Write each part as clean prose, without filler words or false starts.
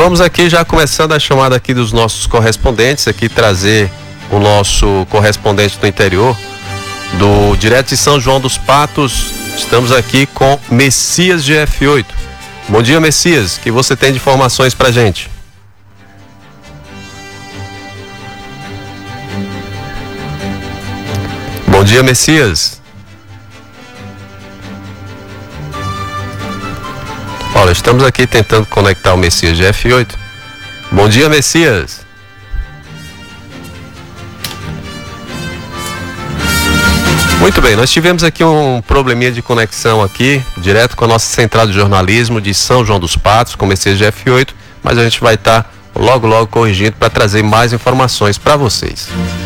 vamos aqui já começando a chamada aqui dos nossos correspondentes, aqui trazer o nosso correspondente do interior, direto de São João dos Patos. Estamos aqui com Messias GF8. Bom dia, Messias, o que você tem de informações pra gente? Bom dia, Messias. Olha, estamos aqui tentando conectar o Messias GF8. Bom dia, Messias. Muito bem, nós tivemos aqui um probleminha de conexão aqui, direto com a nossa central de jornalismo de São João dos Patos, com o Messias GF8, mas a gente vai estar logo corrigindo para trazer mais informações para vocês.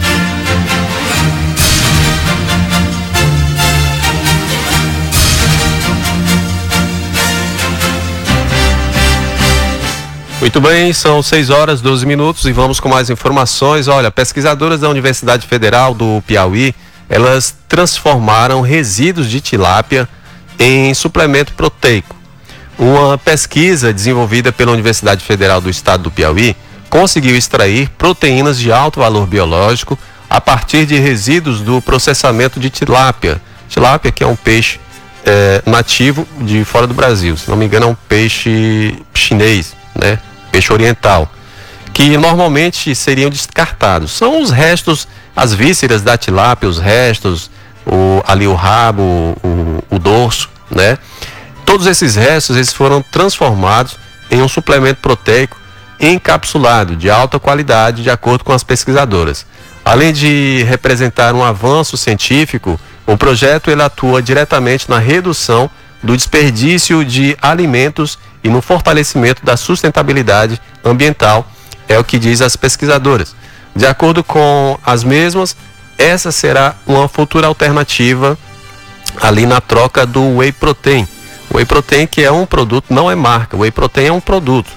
Muito bem, são 6h12 e vamos com mais informações. Olha, pesquisadoras da Universidade Federal do Piauí, elas transformaram resíduos de tilápia em suplemento proteico. Uma pesquisa desenvolvida pela Universidade Federal do Estado do Piauí conseguiu extrair proteínas de alto valor biológico a partir de resíduos do processamento de tilápia. Tilápia, que é um peixe nativo de fora do Brasil, se não me engano é um peixe chinês, né? Peixe oriental, que normalmente seriam descartados. São os restos, as vísceras da tilápia, os restos, ali o rabo, o dorso, né? Todos esses restos, eles foram transformados em um suplemento proteico encapsulado de alta qualidade, de acordo com as pesquisadoras. Além de representar um avanço científico, o projeto ele atua diretamente na redução do desperdício de alimentos e no fortalecimento da sustentabilidade ambiental, é o que diz as pesquisadoras. De acordo com as mesmas, essa será uma futura alternativa ali na troca do Whey Protein. O Whey Protein, que é um produto, não é marca, o Whey Protein é um produto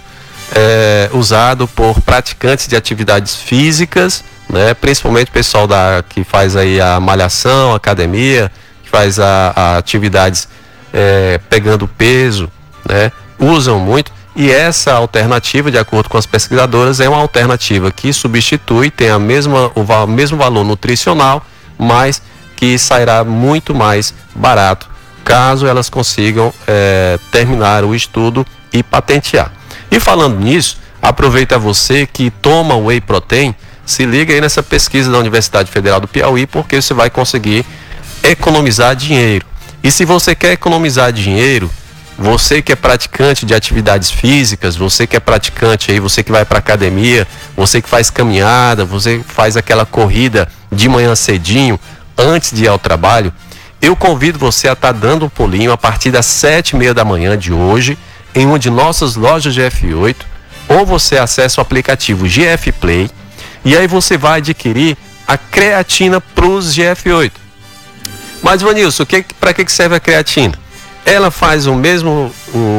usado por praticantes de atividades físicas, né? Principalmente o pessoal que faz aí a malhação, a academia, que faz atividades pegando peso, né? Usam muito, e essa alternativa, de acordo com as pesquisadoras, é uma alternativa que substitui, tem o mesmo valor nutricional, mas que sairá muito mais barato, caso elas consigam terminar o estudo e patentear. E falando nisso, aproveita você que toma o Whey Protein, se liga aí nessa pesquisa da Universidade Federal do Piauí, porque você vai conseguir economizar dinheiro. E se você quer economizar dinheiro, você que é praticante de atividades físicas, você que é praticante aí, você que vai para academia, você que faz caminhada, você que faz aquela corrida de manhã cedinho, antes de ir ao trabalho, eu convido você a estar dando um pulinho a partir das 7h30 da manhã de hoje, em uma de nossas lojas GF8, ou você acessa o aplicativo GF Play, e aí você vai adquirir a Creatina Plus GF8. Mas, Vanilson, para que serve a creatina? Ela faz o mesmo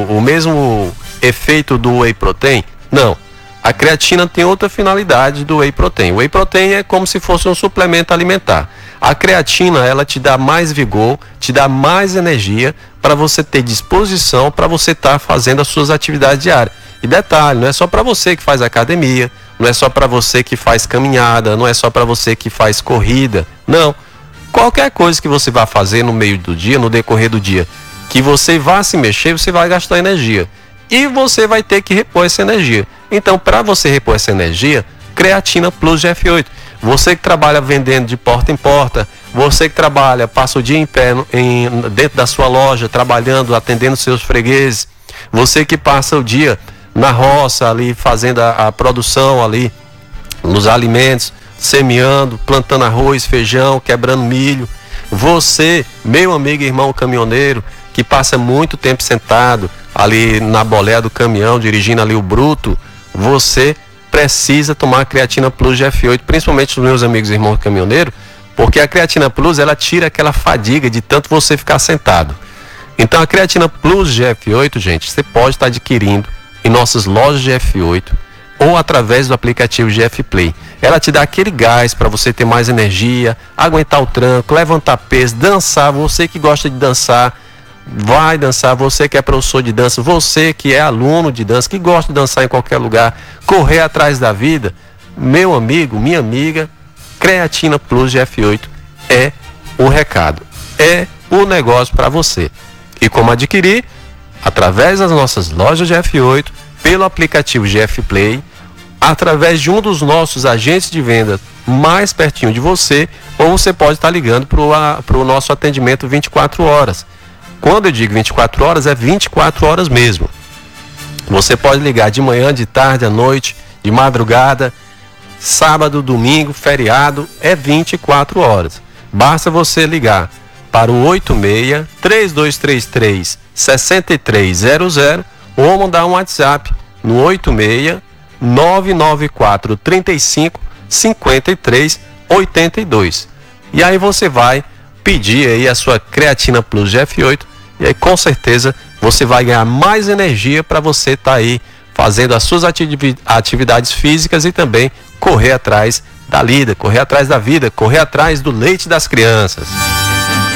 efeito do Whey Protein? Não. A creatina tem outra finalidade do Whey Protein. O Whey Protein é como se fosse um suplemento alimentar. A creatina, ela te dá mais vigor, te dá mais energia para você ter disposição para você estar fazendo as suas atividades diárias. E detalhe, não é só para você que faz academia, não é só para você que faz caminhada, não é só para você que faz corrida. Não. Qualquer coisa que você vá fazer no meio do dia, no decorrer do dia, que você vá se mexer, você vai gastar energia. E você vai ter que repor essa energia. Então, para você repor essa energia, Creatina Plus GF8. Você que trabalha vendendo de porta em porta, você que trabalha, passa o dia em pé dentro da sua loja, trabalhando, atendendo seus fregueses, você que passa o dia na roça ali, fazendo a produção ali, nos alimentos, semeando, plantando arroz, feijão, quebrando milho. Você, meu amigo e irmão caminhoneiro, que passa muito tempo sentado ali na boleia do caminhão, dirigindo ali o bruto, você precisa tomar a Creatina Plus GF8, principalmente os meus amigos e irmãos caminhoneiros, porque a Creatina Plus, ela tira aquela fadiga de tanto você ficar sentado. Então a Creatina Plus GF8, gente, você pode estar adquirindo em nossas lojas GF8 ou através do aplicativo GF Play. Ela te dá aquele gás para você ter mais energia, aguentar o tranco, levantar peso, dançar. Você que gosta de dançar, vai dançar, você que é professor de dança, você que é aluno de dança, que gosta de dançar em qualquer lugar, correr atrás da vida, meu amigo, minha amiga, Creatina Plus GF8 é o recado, é o negócio para você. E como adquirir? Através das nossas lojas GF8, pelo aplicativo GF Play, através de um dos nossos agentes de venda mais pertinho de você, ou você pode estar ligando para o nosso atendimento 24 horas. Quando eu digo 24 horas, é 24 horas mesmo. Você pode ligar de manhã, de tarde, à noite, de madrugada, sábado, domingo, feriado, é 24 horas. Basta você ligar para o 86-3233-6300 ou mandar um WhatsApp no 86-994-35-53-82. E aí você vai pedir aí a sua Creatina Plus GF8 e aí com certeza você vai ganhar mais energia para você estar aí fazendo as suas atividades físicas e também correr atrás da lida, correr atrás da vida, correr atrás do leite das crianças.